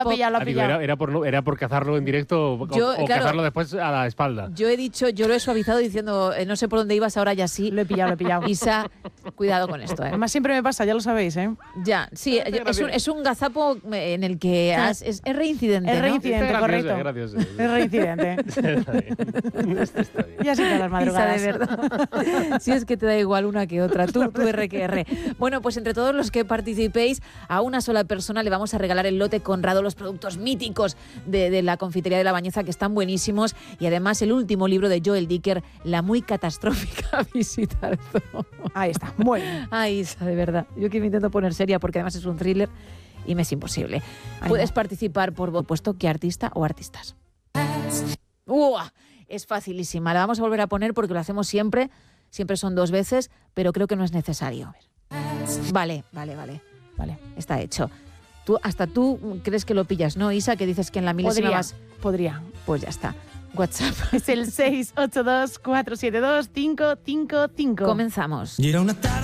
Lo ha pillado. Era por cazarlo en directo o cazarlo después a la espalda. Yo lo he suavizado diciendo, no sé por dónde ibas, ahora ya sí. Lo he pillado. Isa, cuidado con esto, Además siempre me pasa, ya lo sabéis, Ya, sí, es un gazapo en el que es reincidente, Es reincidente, ¿no? correcto. Gracioso. Es reincidente. Está bien. Ya sé que a las madrugadas. Isa, de verdad. Si es que te da igual una que otra, tú RQR. Bueno, pues entre todos los que participéis, a una sola persona le vamos a regalar el lote Conrado, los productos míticos de la confitería de La Bañeza, que están buenísimos, y además el último libro de Joel Dicker, La muy catastrófica visita al zoo. Ahí está, muy bien. Ay, Isa, de verdad. Yo que me intento poner seria porque además es un thriller y me es imposible. Puedes participar por puesto qué artista o artistas. ¡Uah! Es facilísima. La vamos a volver a poner porque lo hacemos siempre. Siempre son 2 veces, pero creo que no es necesario. Vale. Está hecho. Hasta tú crees que lo pillas, ¿no, Isa? Que dices que en la milésima Podría. Pues ya está. WhatsApp. Es el 682 472 555. Comenzamos. Y era una tarde